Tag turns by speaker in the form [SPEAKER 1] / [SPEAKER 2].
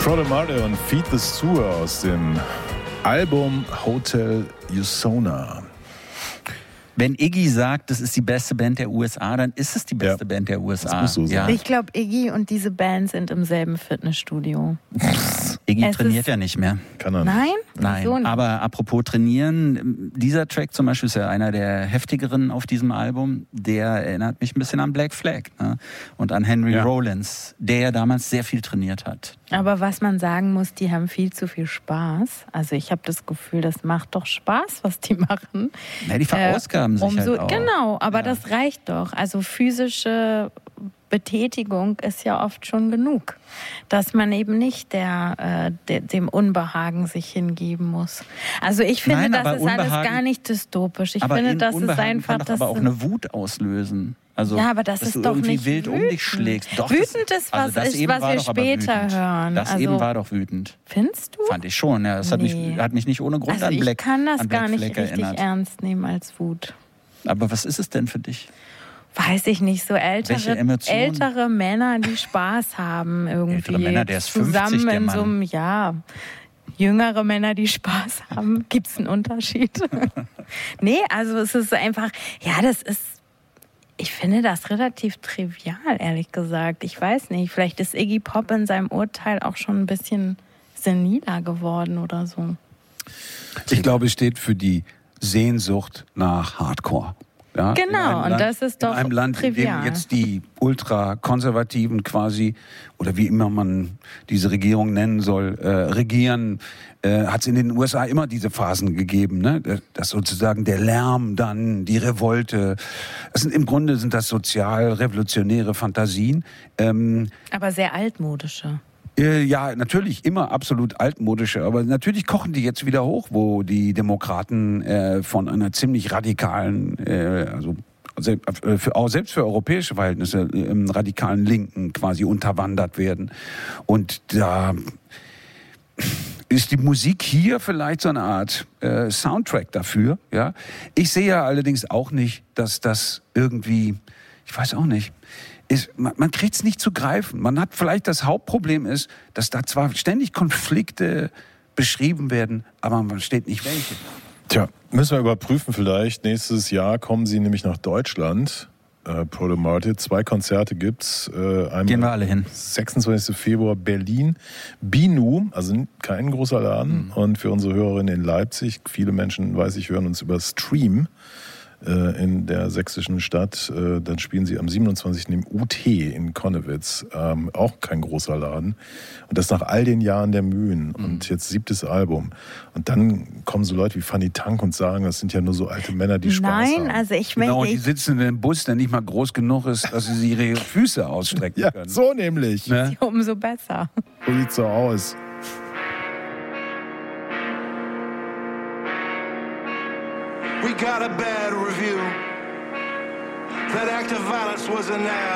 [SPEAKER 1] Prode Marte und Feed the Sewer aus dem Album Hotel Usona.
[SPEAKER 2] Wenn Iggy sagt, das ist die beste Band der USA, dann ist es die beste Band der USA.
[SPEAKER 1] Das muss so sein.
[SPEAKER 2] Ja.
[SPEAKER 3] Ich glaube, Iggy und diese Band sind im selben Fitnessstudio.
[SPEAKER 2] Iggy trainiert ja nicht mehr.
[SPEAKER 1] Kann er nicht.
[SPEAKER 3] Nein?
[SPEAKER 2] Nein,
[SPEAKER 3] So nicht.
[SPEAKER 2] aber apropos trainieren, dieser Track zum Beispiel ist ja einer der heftigeren auf diesem Album. Der erinnert mich ein bisschen an Black Flag, ne? Und an Henry Rollins, der ja damals sehr viel trainiert hat.
[SPEAKER 3] Aber was man sagen muss, die haben viel zu viel Spaß. Also ich habe das Gefühl, das macht doch Spaß, was die machen.
[SPEAKER 2] Ja, die verausgaben sich halt auch.
[SPEAKER 3] Genau, aber das reicht doch. Also physische Betätigung ist ja oft schon genug, dass man eben nicht dem Unbehagen sich hingeben muss. Also ich finde, das ist alles gar nicht dystopisch. Ich finde, das ist einfach
[SPEAKER 2] kann doch aber auch eine Wut auslösen. Also,
[SPEAKER 3] ja, aber das ist
[SPEAKER 2] du
[SPEAKER 3] doch
[SPEAKER 2] irgendwie
[SPEAKER 3] nicht
[SPEAKER 2] wild
[SPEAKER 3] wütend.
[SPEAKER 2] um dich schlägst. Doch,
[SPEAKER 3] wütend ist was, was wir später hören.
[SPEAKER 2] Das eben war doch wütend.
[SPEAKER 3] Findest du?
[SPEAKER 2] Fand ich schon. Ja. Das hat mich nicht ohne Grund an Black
[SPEAKER 3] Ich kann das gar nicht
[SPEAKER 2] Flag
[SPEAKER 3] richtig
[SPEAKER 2] erinnert.
[SPEAKER 3] ernst nehmen als Wut.
[SPEAKER 2] Aber was ist es denn für dich?
[SPEAKER 3] Weiß ich nicht, so ältere Männer, die Spaß haben irgendwie.
[SPEAKER 2] Ältere Männer, der ist 50,
[SPEAKER 3] zusammen
[SPEAKER 2] der
[SPEAKER 3] in
[SPEAKER 2] Mann.
[SPEAKER 3] so einem, jüngere Männer, die Spaß haben. Gibt es einen Unterschied? Nee, also es ist einfach, ich finde das relativ trivial, ehrlich gesagt. Ich weiß nicht, vielleicht ist Iggy Pop in seinem Urteil auch schon ein bisschen seniler geworden oder so.
[SPEAKER 4] Ich glaube, es steht für die Sehnsucht nach Hardcore. Ja,
[SPEAKER 3] genau, und das ist doch
[SPEAKER 4] in einem Land,
[SPEAKER 3] trivial.
[SPEAKER 4] in dem jetzt die Ultrakonservativen quasi, oder wie immer man diese Regierung nennen soll, regieren, hat es in den USA immer diese Phasen gegeben, ne? Dass sozusagen der Lärm dann, die Revolte, im Grunde sind das sozial-revolutionäre Fantasien.
[SPEAKER 3] Aber sehr altmodische.
[SPEAKER 4] Ja, natürlich immer absolut altmodische, aber natürlich kochen die jetzt wieder hoch, wo die Demokraten von einer ziemlich radikalen, selbst für europäische Verhältnisse, radikalen Linken quasi unterwandert werden. Und da ist die Musik hier vielleicht so eine Art Soundtrack dafür. Ja? Ich sehe ja allerdings auch nicht, dass das irgendwie, ich weiß auch nicht, man kriegt es nicht zu greifen. Man hat vielleicht das Hauptproblem ist, dass da zwar ständig Konflikte beschrieben werden, aber man versteht nicht welche.
[SPEAKER 1] Tja, müssen wir überprüfen vielleicht. Nächstes Jahr kommen sie nämlich nach Deutschland. Prode Marte. 2 Konzerte gibt's. Einmal
[SPEAKER 2] gehen wir alle hin.
[SPEAKER 1] 26. Februar Berlin. Binu, also kein großer Laden. Und für unsere Hörerinnen in Leipzig, viele Menschen, weiß ich, hören uns über Stream in der sächsischen Stadt. Dann spielen sie am 27. im UT in Konnewitz. Auch kein großer Laden. Und das nach all den Jahren der Mühen. Und jetzt 7. Album. Und dann kommen so Leute wie Fanny Tank und sagen, das sind ja nur so alte Männer, die Spaß haben.
[SPEAKER 3] Nein, also ich
[SPEAKER 4] Genau, die sitzen in einem Bus, der nicht mal groß genug ist, dass sie ihre Füße ausstrecken können.
[SPEAKER 1] So nämlich.
[SPEAKER 4] Ne?
[SPEAKER 3] umso besser.
[SPEAKER 1] So sieht's so aus.
[SPEAKER 5] We got a bad review. That act of violence was an